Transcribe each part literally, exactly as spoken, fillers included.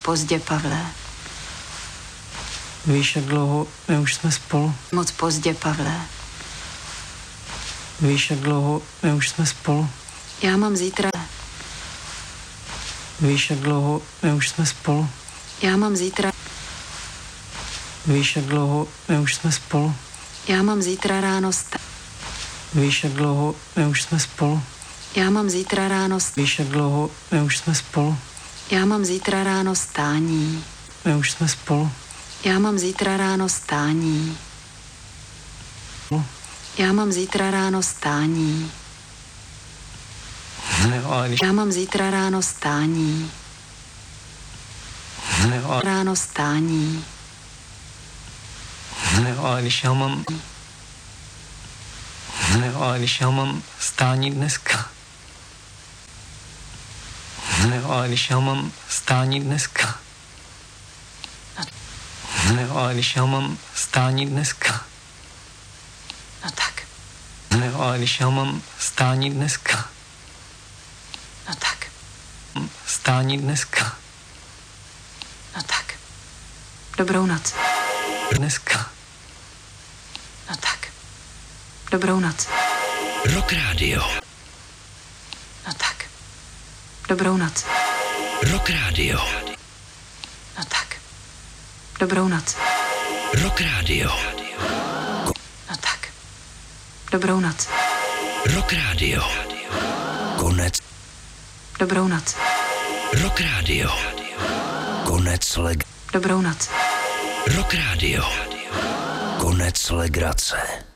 pozdě, Pavle. Víš, jak dlouho my už jsme spolu? Moc pozdě, Pavle. Víš, jak dlouho my už jsme spolu? Já mám zítra... Víš, jak dlouho my už jsme spolu? Já mám zítra... Víš, jak dlouho my už jsme spolu? Já mám zítra ráno sta... Víš, jak dlouho my už jsme spolu? Já mám zítra ráno sta... Víš, jak dlouho my už jsme spolu? Já mám zítra ráno stání. My už jsme spolu. Já mám zítra ráno stání. Já mám zítra ráno stání. Ne, ale když... Já mám zítra ráno stání. Ne, ale... Ráno stání. Ne, ale když já mám... Ne, ale když já mám stání dneska. Ne, ale když já mám stání dneska. Ne, ale když já mám stání dneska. No tak, Ne, ale když já mám stání dneska. no tak, Stání dneska. no tak. Dobrou noc. Dneska. No tak. Dobrou noc. Rock Radio. No tak. Dobrou noc. Rock Radio. No tak. Dobrou noc. Rock Radio. No tak. Dobrou noc. Rock Radio. Konec. Dobrou noc. Rock Radio. Konec leg. Dobrou noc. Rock Radio. Konec legrace.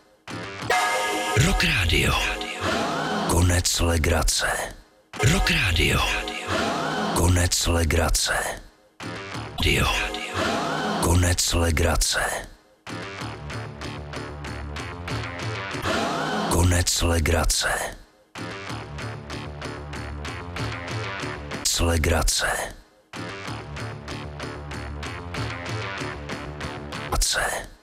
Rock Radio. Konec legrace. Rock Radio. Konec legrace. Dio. Konec legrace. Konec legrace. Legrace. Legrace.